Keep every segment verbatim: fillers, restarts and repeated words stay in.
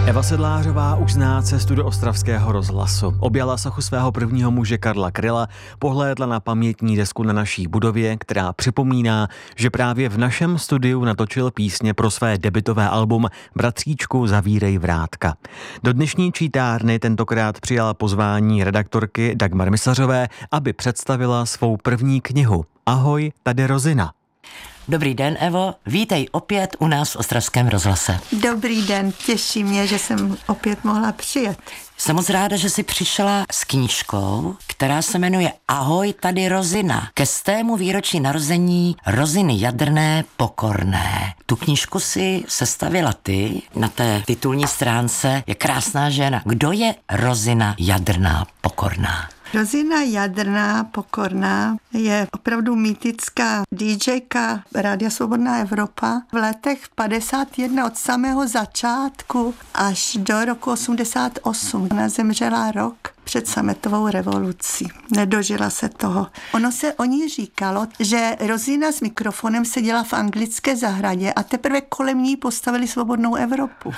Eva Sedlářová už zná cestu do ostravského rozhlasu. Objala sochu svého prvního muže Karla Kryla, pohlédla na pamětní desku na naší budově, která připomíná, že právě v našem studiu natočil písně pro své debutové album Bratříčku, zavírej vrátka. Do dnešní čítárny tentokrát přijala pozvání redaktorky Dagmar Misařové, aby představila svou první knihu. Ahoj, tady Rozina. Dobrý den, Evo, vítej opět u nás v Ostravském rozhlase. Dobrý den, těší mě, že jsem opět mohla přijet. Jsem moc ráda, že jsi přišla s knížkou, která se jmenuje Ahoj, tady Rozina, ke stému výročí narození Roziny Jadrné Pokorné. Tu knížku si sestavila ty, na té titulní stránce je krásná žena. Kdo je Rozina Jadrná Pokorná? Rozina Jadrná Pokorná je opravdu mýtická DJka Rádia Svobodná Evropa. V letech padesát jedna od samého začátku až do roku osmdesát osm. Ona zemřela rok před sametovou revolucí. Nedožila se toho. Ono se o ní říkalo, že Rozina s mikrofonem seděla v anglické zahradě a teprve kolem ní postavili Svobodnou Evropu.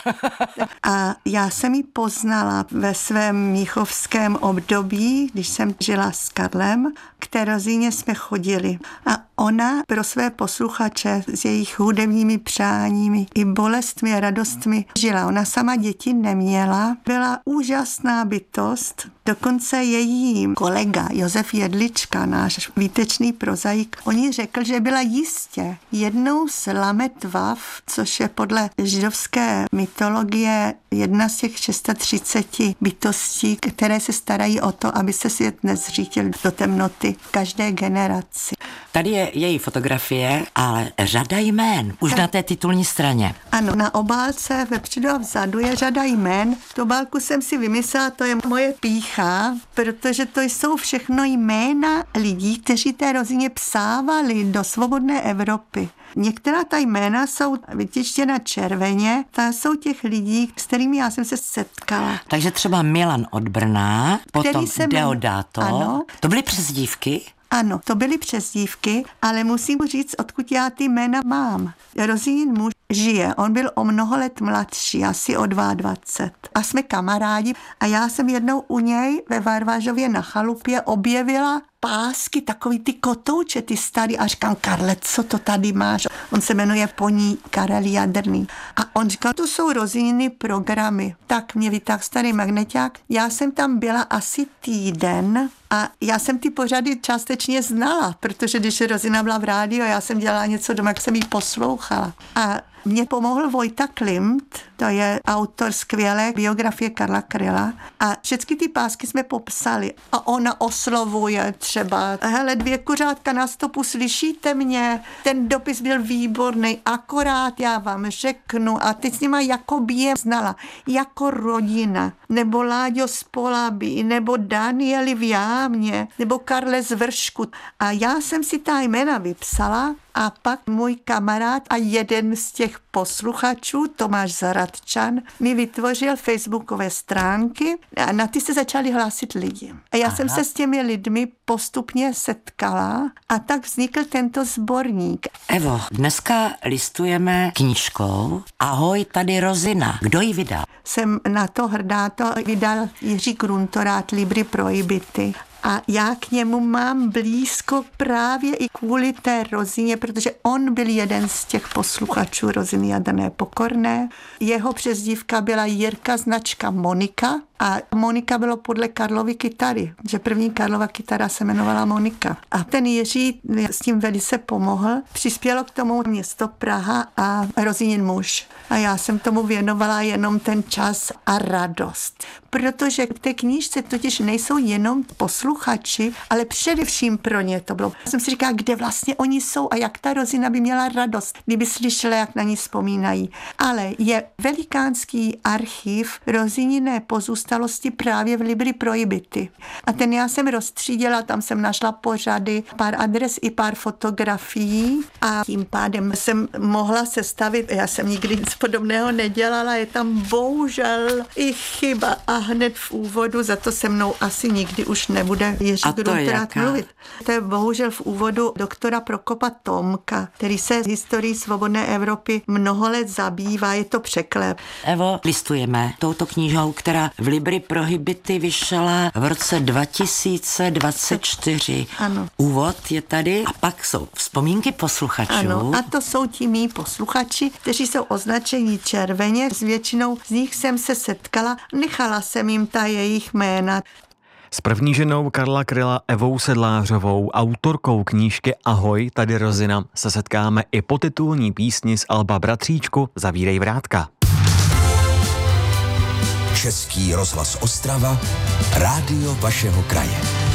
A já jsem ji poznala ve svém míchovském období, když jsem žila s Karlem, k té Rozině jsme chodili. A ona pro své posluchače s jejich hudebními přáními i bolestmi a radostmi žila. Ona sama děti neměla, byla úžasná bytost. Dokonce její kolega Josef Jedlička, náš výtečný prozaik, on jí řekl, že byla jistě jednou z Lamet Vav, což je podle židovské mytologie jedna z těch třicet šest bytostí, které se starají o to, aby se svět nezřítil do temnoty každé generaci. Tady je její fotografie, ale řada jmén, už tak, na té titulní straně. Ano, na obálce vepředu a vzadu je řada jmén. Tu obálku jsem si vymyslela, to je moje pýcha, protože to jsou všechno jména lidí, kteří té Rozině psávali do Svobodné Evropy. Některá ta jména jsou vytištěna červeně, ta jsou těch lidí, s kterými já jsem se setkala. Takže třeba Milan od Brna, potom Deodato, ano. To byly přezdívky? Ano, to byly přezdívky, ale musím říct, odkud já ty jména mám. Rozinin muž žije, on byl o mnoho let mladší, asi o dvacet dva. A jsme kamarádi a já jsem jednou u něj ve Varvažově na chalupě objevila pásky, takový ty kotouče, ty starý, a říkám, Karle, co to tady máš? On se jmenuje Poní Karel Jadrný. A on říkal, to jsou Rozininy programy. Tak mě vytáhl starý magneťák. Já jsem tam byla asi týden a já jsem ty pořady částečně znala, protože když Rozina byla v rádiu, já jsem dělala něco doma, jak jsem jí poslouchala. A mě pomohl Vojta Klimt, to je autor skvělé biografie Karla Kryla, a všechny ty pásky jsme popsali. A ona oslovuje třeba, hele, dvě kuřátka na stopu, slyšíte mě? Ten dopis byl výborný, akorát já vám řeknu, a teď s nima Jakoby je znala, jako rodina, nebo Láďo z Polabí, nebo Danieli v Jámě, nebo Karle z Vršku. A já jsem si ta jména vypsala, a pak můj kamarád a jeden z těch posluchačů, Tomáš Zaradčan, mi vytvořil facebookové stránky a na ty se začali hlásit lidi. A já Aha. jsem se s těmi lidmi postupně setkala a tak vznikl tento sborník. Evo, dneska listujeme knížkou Ahoj, tady Rozina. Kdo ji vydal? Jsem na to hrdá, to vydal Jiří Gruntorát, Libry Prohibity. A já k němu mám blízko právě i kvůli té Rozině, protože on byl jeden z těch posluchačů Roziny Jadrné Pokorné. Jeho přezdívka byla Jirka, značka Monika, a Monika bylo podle Karlovy kytary, že první Karlova kytara se jmenovala Monika. A ten Jiří s tím velice pomohl. Přispělo k tomu město Praha a Rozinin muž. A já jsem tomu věnovala jenom ten čas a radost. Protože v té knížce totiž nejsou jenom posluchači, ale především pro ně to bylo. Já jsem si říkala, kde vlastně oni jsou a jak ta Rozina by měla radost, kdyby slyšela, jak na ní vzpomínají. Ale je velikánský archiv Rozininé pozůstatky pozůstalosti právě v Libri Prohibity. A ten já jsem rozstřídila, tam jsem našla pořady, pár adres i pár fotografií a tím pádem jsem mohla sestavit, já jsem nikdy nic podobného nedělala, je tam bohužel i chyba a hned v úvodu, za to se mnou asi nikdy už nebude Jiří Gruntrát mluvit. To je bohužel v úvodu doktora Prokopa Tomka, který se historií svobodné Evropy mnoho let zabývá, je to překlep. Evo, listujeme touto knížou, která v Libri Prohibity vyšla v roce dva tisíce dvacet čtyři. Ano. Úvod je tady a pak jsou vzpomínky posluchačů. Ano, a to jsou ti mý posluchači, kteří jsou označeni červeně. S většinou z nich jsem se setkala, nechala jsem jim ta jejich jména. S první ženou Karla Kryla, Evou Sedlářovou, autorkou knížky Ahoj, tady Rozina, se setkáme i po titulní písni z alba Bratříčku Zavírej vrátka. Český rozhlas Ostrava, rádio vašeho kraje.